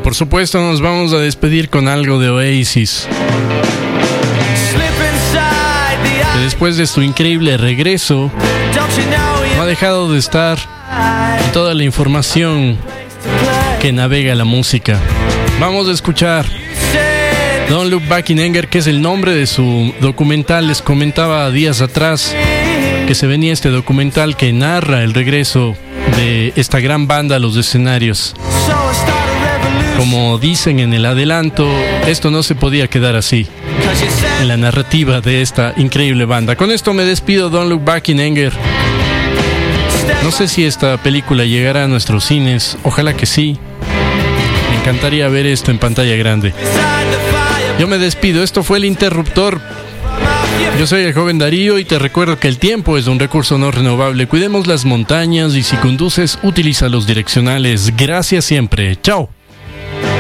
por supuesto nos vamos a despedir con algo de Oasis. Que después de su increíble regreso, no ha dejado de estar en toda la información que navega la música. Vamos a escuchar Don't Look Back in Anger, que es el nombre de su documental. Les comentaba días atrás que se venía este documental que narra el regreso de esta gran banda a los escenarios. Como dicen en el adelanto, esto no se podía quedar así en la narrativa de esta increíble banda. Con esto me despido, Don't Look Back in Anger. No sé si esta película llegará a nuestros cines, ojalá que sí. Me encantaría ver esto en pantalla grande. Yo me despido, esto fue El Interruptor. Yo soy el joven Darío y te recuerdo que el tiempo es un recurso no renovable. Cuidemos las montañas y si conduces, utiliza los direccionales. Gracias siempre. Chao.